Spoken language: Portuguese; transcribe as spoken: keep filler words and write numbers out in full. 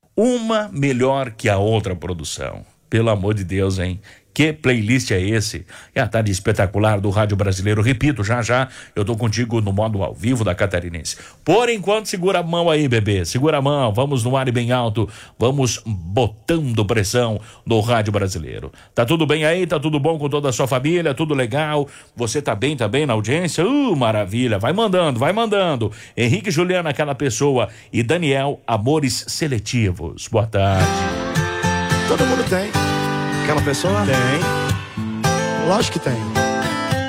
uma melhor que a outra produção. Pelo amor de Deus, hein? Que playlist é esse? É a tarde espetacular do Rádio Brasileiro. Repito, já já eu tô contigo no modo ao vivo da Catarinense. Por enquanto, segura a mão aí, bebê. Segura a mão, vamos no ar e bem alto. Vamos botando pressão no Rádio Brasileiro. Tá tudo bem aí? Tá tudo bom com toda a sua família? Tudo legal? Você tá bem, tá bem na audiência? Uh, maravilha. Vai mandando, vai mandando. Henrique Juliana, aquela pessoa. E Daniel, Amores Seletivos. Boa tarde. Todo mundo tem. Aquela pessoa? Tem. Lógico que tem.